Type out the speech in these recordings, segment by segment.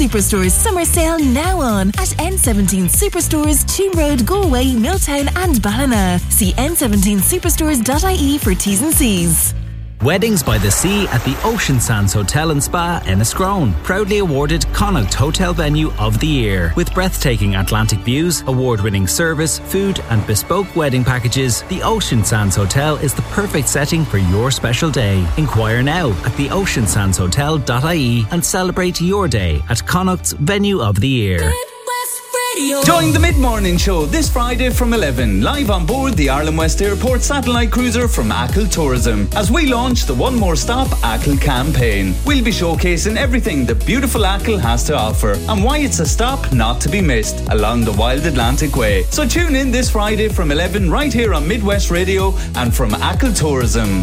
Superstore's summer sale now on at N17 Superstores, Toon Road, Galway, Milltown and Ballina. See n17superstores.ie for T's and C's. Weddings by the Sea at the Ocean Sands Hotel and Spa, Enniscrone. Proudly awarded Connaught Hotel Venue of the Year. With breathtaking Atlantic views, award-winning service, food and bespoke wedding packages, the Ocean Sands Hotel is the perfect setting for your special day. Inquire now at theoceansandshotel.ie and celebrate your day at Connaught's Venue of the Year. Join the Mid-Morning Show this Friday from 11, live on board the Ireland West Airport satellite cruiser from Achill Tourism, as we launch the One More Stop Achill campaign. We'll be showcasing everything the beautiful Achill has to offer and why it's a stop not to be missed along the Wild Atlantic Way. So tune in this Friday from 11 right here on Midwest Radio and from Achill Tourism.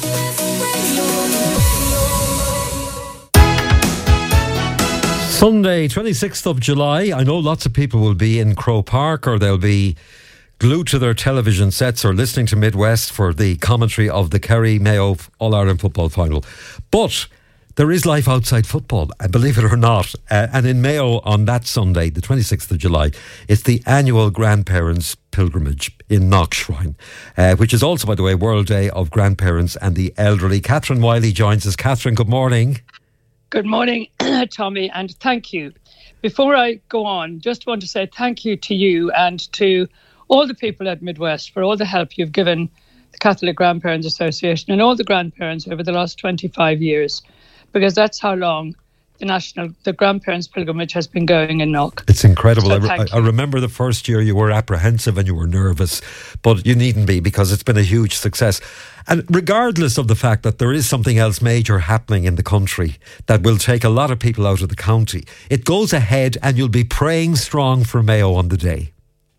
Sunday, 26th of July. I know lots of people will be in Croke Park, or they'll be glued to their television sets or listening to Midwest for the commentary of the Kerry-Mayo All-Ireland football final. But there is life outside football, believe it or not. And in Mayo on that Sunday, the 26th of July, it's the annual Grandparents' Pilgrimage in Knockshrine, which is also, by the way, World Day of Grandparents and the Elderly. Catherine Wiley joins us. Catherine, good morning. Good morning, Tommy, and thank you. Before I go on, just want to say thank you to you and to all the people at Midwest for all the help you've given the Catholic Grandparents Association and all the grandparents over the last 25 years, because that's how long the Grandparents Pilgrimage has been going in Knock. It's incredible. So I remember the first year you were apprehensive and you were nervous, but you needn't be, because it's been a huge success. And regardless of the fact that there is something else major happening in the country that will take a lot of people out of the county, it goes ahead and you'll be praying strong for Mayo on the day.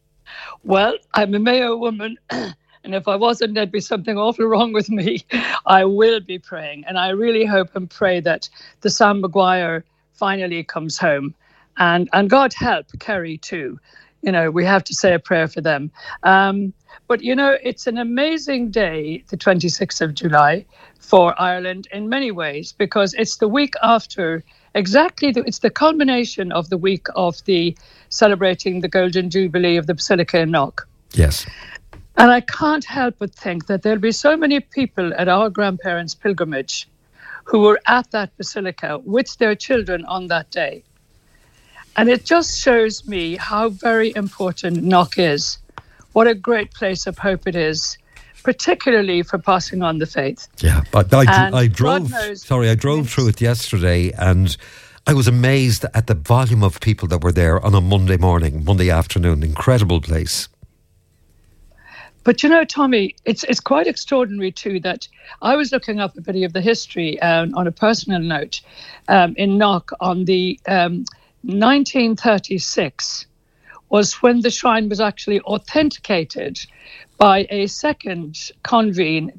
Well, I'm a Mayo woman, and if I wasn't, there'd be something awful wrong with me. I will be praying, and I really hope and pray that the Sam Maguire finally comes home. And God help Kerry too. You know, we have to say a prayer for them. But, you know, it's an amazing day, the 26th of July, for Ireland in many ways, because it's the week after, it's the culmination of the week of the celebrating the Golden Jubilee of the Basilica in Knock. Yes. And I can't help but think that there'll be so many people at our grandparents' pilgrimage who were at that basilica with their children on that day. And it just shows me how very important Knock is. What a great place of hope it is, particularly for passing on the faith. Yeah, but I drove through it yesterday, and I was amazed at the volume of people that were there on a Monday afternoon. Incredible place. But you know, Tommy, it's quite extraordinary too that I was looking up a bit of the history on a personal note in Knock on the 1936 was when the shrine was actually authenticated by a second committee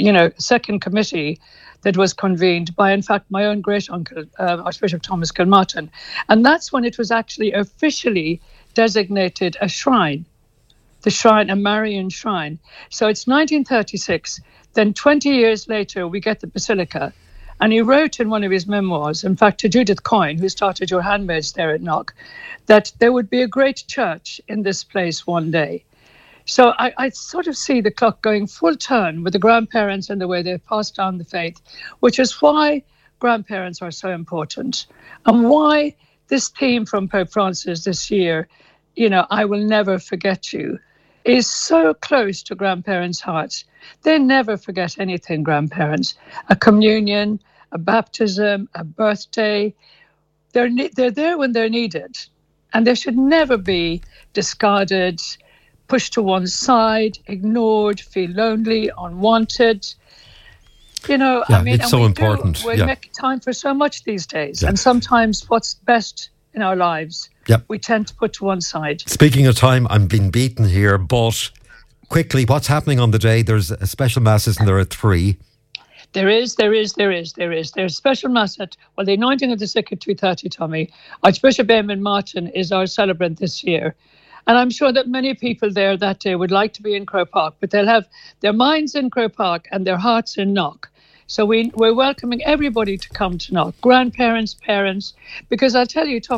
that was convened by, in fact, my own great-uncle, Archbishop Thomas Kilmartin. And that's when it was actually officially designated a shrine, a Marian shrine. So it's 1936. Then 20 years later, we get the Basilica. And he wrote in one of his memoirs, in fact, to Judith Coyne, who started Your Handmaids there at Knock, that there would be a great church in this place one day. So I sort of see the clock going full turn with the grandparents and the way they've passed down the faith, which is why grandparents are so important and why this theme from Pope Francis this year, you know, I will never forget you, is so close to grandparents' hearts. They never forget anything, grandparents. A communion, a baptism, a birthday. They're there when they're needed. And they should never be discarded, pushed to one side, ignored, feel lonely, unwanted. You know, yeah, I mean, it's so important. We make time for so much these days. Yeah. And sometimes what's best in our lives, we tend to put to one side. Speaking of time, I'm being beaten here, but quickly, what's happening on the day? There's a special mass, isn't there, at 3? There is. There's special mass at, the anointing of the sick at 2:30, Tommy. Archbishop Eamon Martin is our celebrant this year. And I'm sure that many people there that day would like to be in Croke Park, but they'll have their minds in Croke Park and their hearts in Knock. So we're welcoming everybody to come to Knock, grandparents, parents, because I'll tell you, Tommy,